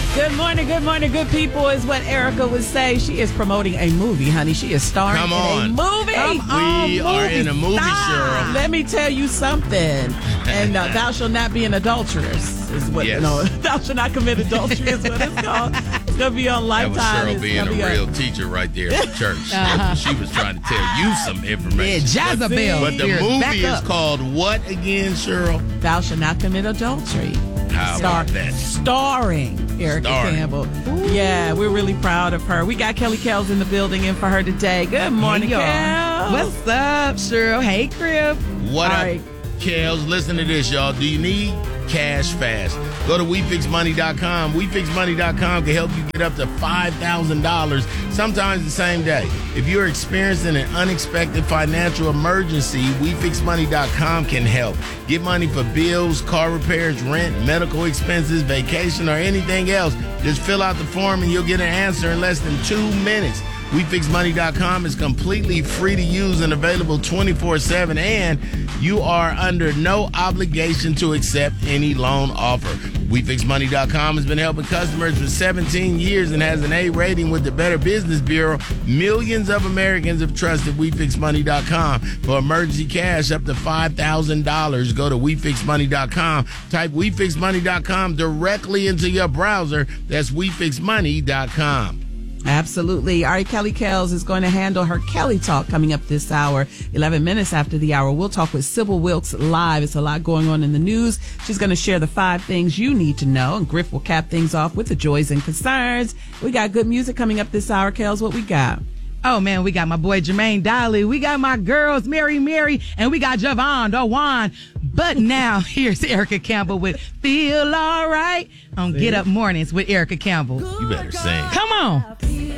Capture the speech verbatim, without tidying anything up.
Good morning, good morning, good people is what Erica would say. She is promoting a movie, honey. She is starring Come on. in a movie. Come on, we are movie in a movie, Cheryl. Let me tell you something. And uh, thou shalt not be an adulteress is what, yes. no, thou shalt not commit adultery is what it's called. It's going to be on Lifetime. That was Cheryl It's being a be real on... teacher right there at the church. Uh-huh. She was trying to tell you some information. Yeah, Jezebel. But, but the movie is called what again, Cheryl? Thou shalt not commit adultery. How Star- about that? Starring Erica Starring. Campbell. Ooh. Yeah, we're really proud of her. We got Kelly Kells in the building in for her today. Good morning, hey, Kel. What's up, Cheryl? Hey, Crib. What All up, right. Kels? Listen to this, y'all. Do you need cash fast? Go to we fix money dot com. we fix money dot com can help you get up to five thousand dollars, sometimes the same day. If you're experiencing an unexpected financial emergency, we fix money dot com can help. Get money for bills, car repairs, rent, medical expenses, vacation, or anything else. Just fill out the form and you'll get an answer in less than two minutes. we fix money dot com is completely free to use and available twenty-four seven, and you are under no obligation to accept any loan offer. we fix money dot com has been helping customers for seventeen years and has an A rating with the Better Business Bureau. Millions of Americans have trusted we fix money dot com for emergency cash up to five thousand dollars. Go to we fix money dot com. Type we fix money dot com directly into your browser. That's we fix money dot com. Absolutely. All right, Kelly Kells is going to handle her Kelly Talk coming up this hour, eleven minutes after the hour. We'll talk with Sybil Wilkes live. It's a lot going on in the news. She's going to share the five things you need to know, and Griff will cap things off with the joys and concerns. We got good music coming up this hour. Kells, what we got? Oh, man, we got my boy Jermaine Dolly. We got my girls, Mary Mary, and we got Javon Dawan. But now, here's Erica Campbell with Feel All Right on Get Up Mornings with Erica Campbell. You better sing. Come on.